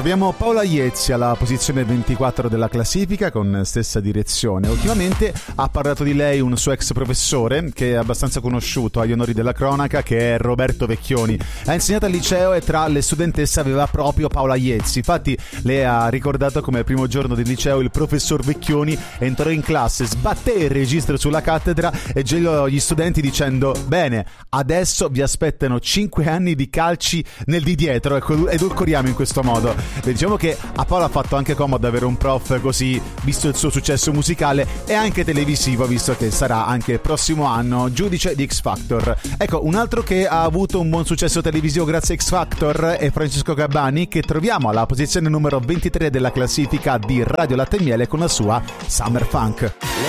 Troviamo Paola Iezzi alla posizione 24 della classifica con stessa direzione. Ultimamente ha parlato di lei un suo ex professore che è abbastanza conosciuto agli onori della cronaca, che è Roberto Vecchioni. Ha insegnato al liceo e tra le studentesse aveva proprio Paola Iezzi. Infatti lei ha ricordato come il primo giorno del liceo il professor Vecchioni entrò in classe, sbatté il registro sulla cattedra e gelò gli studenti dicendo: bene, adesso vi aspettano 5 anni di calci nel di dietro, ed edulcoriamo in questo modo. Diciamo che a Paola ha fatto anche comodo avere un prof così, visto il suo successo musicale e anche televisivo, visto che sarà anche il prossimo anno giudice di X Factor. Ecco, un altro che ha avuto un buon successo televisivo grazie a X Factor è Francesco Gabbani, che troviamo alla posizione numero 23 della classifica di Radio Latte e Miele con la sua Summer Funk.